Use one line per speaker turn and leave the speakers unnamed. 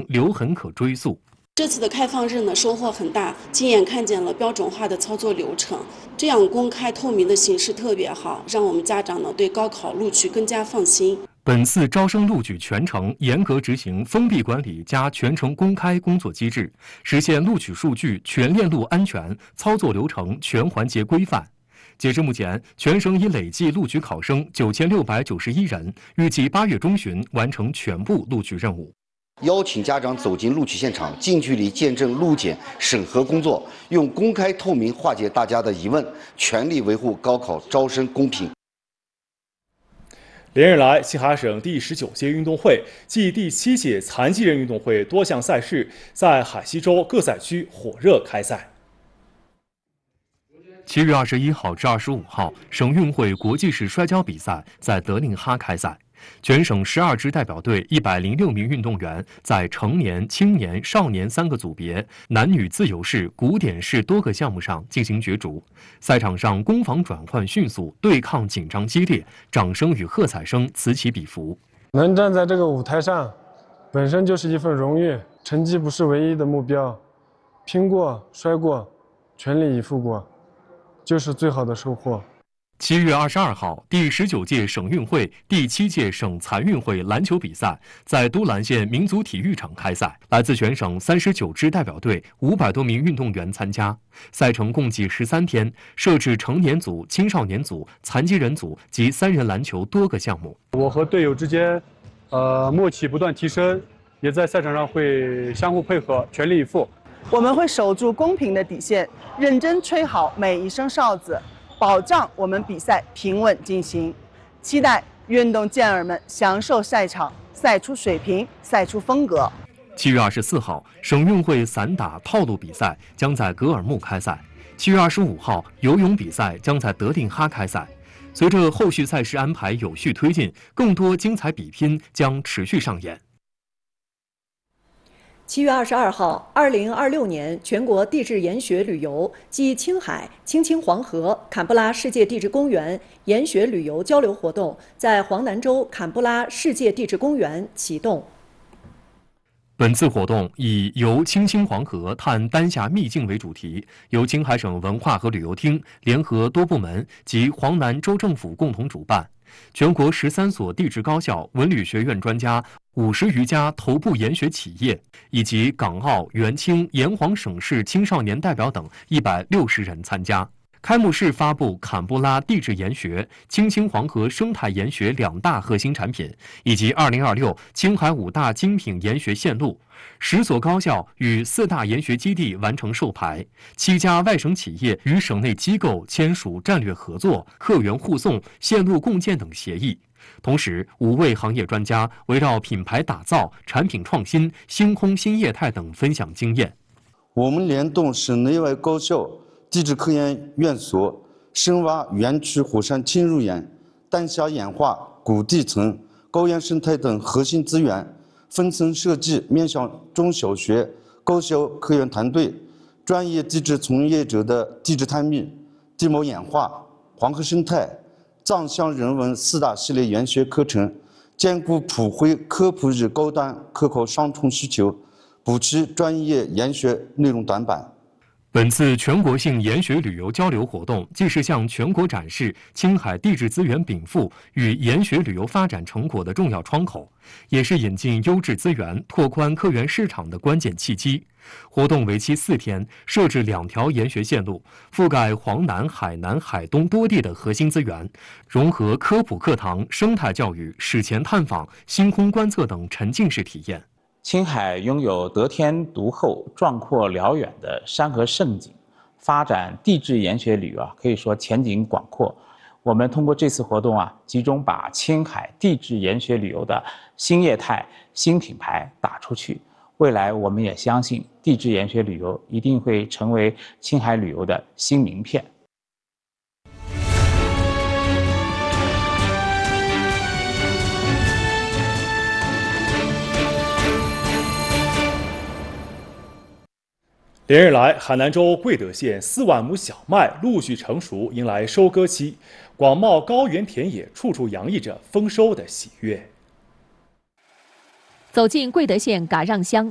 程留痕可追溯。
这次的开放日呢，收获很大，亲眼看见了标准化的操作流程，这样公开透明的形式特别好，让我们家长呢对高考录取更加放心。
本次招生录取全程严格执行封闭管理加全程公开工作机制，实现录取数据全链路安全，操作流程全环节规范。截至目前，全省已累计录取考生9691人，预计8月中旬完成全部录取任务。
邀请家长走进录取现场，近距离见证录检审核工作，用公开透明化解大家的疑问，全力维护高考招生公平。
连日来，青海省第19届运动会暨第7届残疾人运动会多项赛事在海西州各赛区火热开赛。
7月21号至25号，省运会国际式摔跤比赛在德令哈开赛。全省12支代表队106名运动员在成年、青年、少年3个组别、男女自由式、古典式多个项目上进行角逐。赛场上攻防转换迅速，对抗紧张激烈，掌声与喝彩声此起彼伏。
能站在这个舞台上，本身就是一份荣誉，成绩不是唯一的目标，拼过、摔过、全力以赴过，就是最好的收获。
7月22号，第19届省运会第7届省残运会篮球比赛在都兰县民族体育场开赛，来自全省39支代表队500多名运动员参加。赛程共计13天，设置成年组、青少年组、残疾人组及3人篮球多个项目。
我和队友之间，默契不断提升，也在赛场上会相互配合，全力以赴。
我们会守住公平的底线，认真吹好每一声哨子。保障我们比赛平稳进行，期待运动健儿们享受赛场，赛出水平，赛出风格。
7月24号，省运会散打套路比赛将在格尔木开赛。7月25号，游泳比赛将在德令哈开赛。随着后续赛事安排有序推进，更多精彩比拼将持续上演。
7月22号，2026年全国地质研学旅游暨青海、青青黄河、坎布拉世界地质公园研学旅游交流活动在黄南州坎布拉世界地质公园启动。
本次活动以游青青黄河、探丹霞秘境为主题，由青海省文化和旅游厅联合多部门及黄南州政府共同主办。全国13所地质高校、文旅学院专家50余家头部研学企业，以及港澳、元清、炎黄省市青少年代表等160人参加。开幕式发布坎布拉地质研学、青青黄河生态研学2大核心产品，以及2026青海5大精品研学线路。10所高校与4大研学基地完成授牌，7家外省企业与省内机构签署战略合作、客源互送、线路共建等协议。同时，5位行业专家围绕品牌打造、产品创新、星空新业态等分享经验。
我们联动省内外高校、地质科研院所，深挖园区火山侵入岩、丹霞演化、古地层、高原生态等核心资源，分层设计面向中小学、高校科研团队、专业地质从业者的地质探秘、地貌演化、黄河生态、藏象人文4大系列研学课程，兼顾普惠科普与高端科考双重需求，补齐专业研学内容短板。
本次全国性研学旅游交流活动，既是向全国展示青海地质资源禀赋与研学旅游发展成果的重要窗口，也是引进优质资源、拓宽客源市场的关键契机。活动为期4天，设置2条研学线路，覆盖黄南、海南、海东多地的核心资源，融合科普课堂、生态教育、史前探访、星空观测等沉浸式体验。
青海拥有得天独厚、壮阔辽远的山河胜景，发展地质研学旅游可以说前景广阔。我们通过这次活动集中把青海地质研学旅游的新业态、新品牌打出去。未来我们也相信，地质研学旅游一定会成为青海旅游的新名片。
连日来，海南州贵德县4万亩小麦陆续成熟，迎来收割期。广袤高原田野，处处洋溢着丰收的喜悦。
走进贵德县嘎让乡。